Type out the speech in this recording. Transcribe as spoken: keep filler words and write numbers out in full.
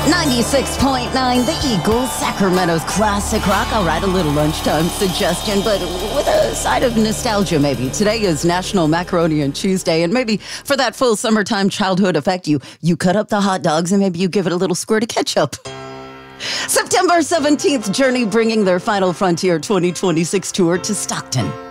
ninety-six point nine, The Eagles, Sacramento's classic rock. All right, a little lunchtime suggestion, but with a side of nostalgia, maybe. Today is National Macaroni and Cheese Day, and maybe for that full summertime childhood effect, you, you cut up the hot dogs and maybe you give it a little squirt of ketchup. September seventeenth, Journey bringing their Final Frontier twenty twenty-six tour to Stockton.